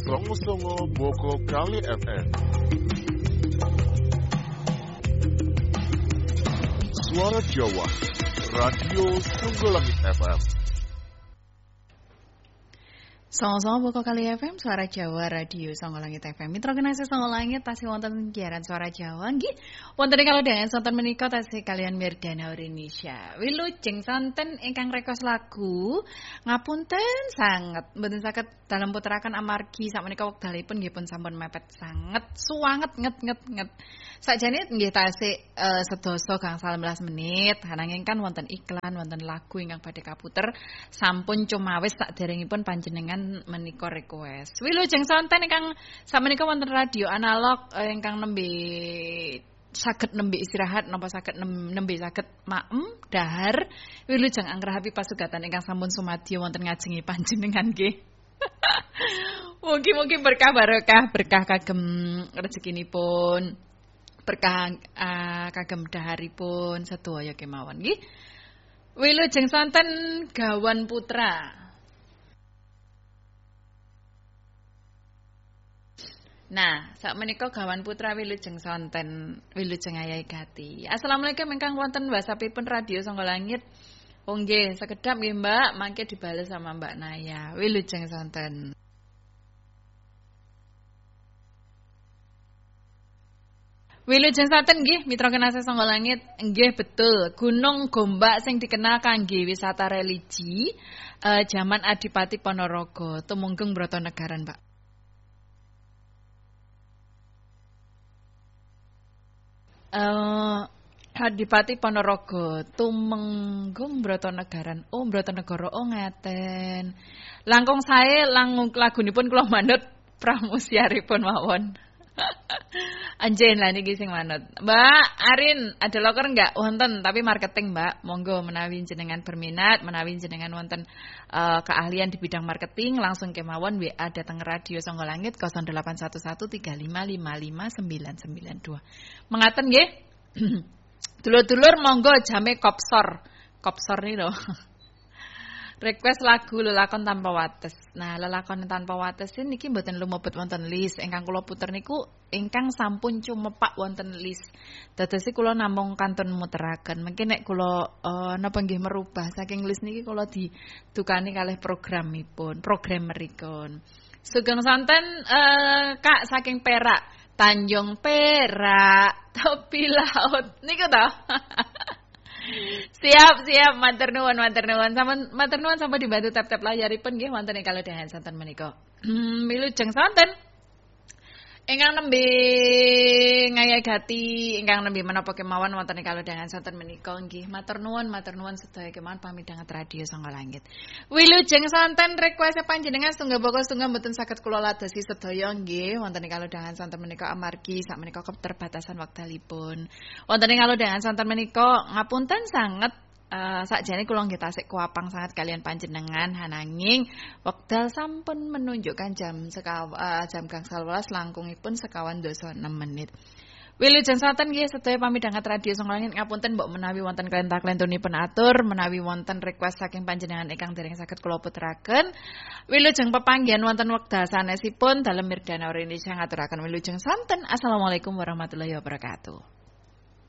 Songo Boko Kali FM. Suara Jawa, Radio Songgolangit FM. Songo-songo Boko Kali FM, Suara Jawa, Radio Songgolangit FM. Mitra kinasih Songgolangit tasih wonten siaran Suara Jawa nggih. Wonten kalau dengan sonten menika tasih kalian Mirdana Indonesia. Wilujeng sonten ingkang rekos lagu ngapunten sanget mboten saged dalem puteraken amargi sakmenika wekdalipun nggih pun sampun mepet sanget suwanget nget. Sakjane nggih tasih sedasa gangsal 11 menit. Ananging kan wonten iklan, wonten lagu ingkang badhe kaputer sampun cumawis saderengipun panjenengan menika request. Wilujeng sonten ingkang sakmenika wonten radio analog ingkang nembe saged nembe istirahat napa saged nembe saged maem dahar wilujeng anggrahapi pasugatan ingkang sampun sumadyo wonten ngajengi panjenengan nggih. Mugi-mugi berkah barokah, berkah kagem rezekinipun, berkah kagem daharipun sedaya kemawon nggih. Wilujeng sonten Gawan Putra. Nah, sakmenika Gawan Putra wilujeng sonten, wilujeng ayahi gati. Assalamualaikum ingkang wonten WhatsApp-ipun Radio Songgolangit. Oh nggih, sekedap nggih Mbak, mangke dibales sama Mbak Naya. Wilujeng sonten. Wilujeng sonten nggih, mitra kinasih Songgolangit. Nggih betul, Gunung Gombak sing dikenal kangge wisata religi jaman Adipati Ponorogo, tumunggung Brotonagaran, Pak. Adipati Ponorogo tumenggung Brotonagaran. Oh, Brotonegoro, oh ngaten. Langkung sae lagunipun kula manut pramusyaripun mawon. Anjen lah niki sing manut. Mbak Arin, ada loker enggak? Wonten, tapi marketing, Mbak. Monggo menawi jenengan berminat, menawi jenengan wonten keahlian di bidang marketing, langsung kemawon WA dateng Radio Songgolangit 081135555992. Mengaten nggih. Dulur-dulur monggo jame kopsor. Kopsor nih lho. Request lagu lelakon tanpa wates. Nah, lelakon tanpa wates niki mboten lumebet wonten list. Ingkang kula puter niku ingkang sampun cumepak wonten list. Dados kula namung kantun muteraken. Mungkin nek kula napa nggih merubah saking list niki kula didukani kalih programipun, programmeripun. Sugeng sonten Kak saking Perak, Tanjung Perak, tepi laut niku to. Siap matur nuwun sampun dibantu tap-tap layaripun nggih wonten ing kalodhahan sonten menika. Wilujeng sonten ingkang nembe ngayahi gati, ingkang nembe menapa kemawon wonten ing kalodhahan sonten menika nggih matur nuwun sedaya kemawon pamidhanget Radio Songgolangit. Wilujeng sonten request panjenengan setunggal boko setunggal mboten saged kula ladosi sedaya nggih wonten ing kalodhahan sonten menika amargi sakmenika keterbatasan wekdalipun. Wonten ing kalodhahan sonten menika ngapunten sanget sakjane kula nggih tasik kuapang sangat kalian panjenengan hananging wekdal sampun menunjukkan jam gangsal 11 langkungipun 1:26 menit. Wilujeng sonten nggih sedaya pamidhanget Radio Songgolangit ngapunten mbok menawi wonten klenta-klentunipun atur menawi wonten request saking panjenengan ingkang dereng saged kula puteraken. Wilujeng pepanggihan wonten wekdal sanesipun dalem Mirdana Indonesia ngaturaken wilujeng sonten. Assalamualaikum warahmatullahi wabarakatuh.